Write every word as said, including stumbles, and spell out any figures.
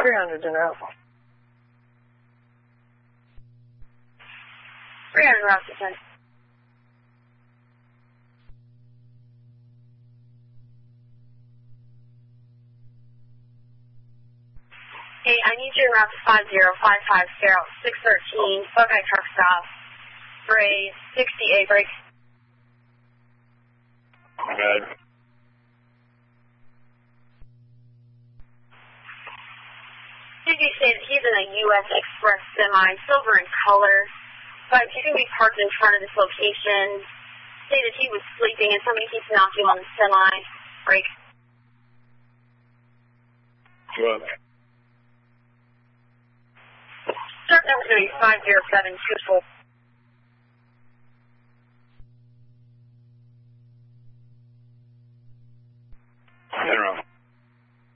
three hundred to know. three hundred route to ten. Hey, I need you to route to five zero five five zero six thirteen, Buckeye truck stop, Bray sixty-eight break. Okay. Did you say that he's in a U S Express semi, silver in color, but he's going to be parked in front of this location? Say that he was sleeping and somebody keeps knocking on the semi. Break. Well. Start number three, five zero seven two four.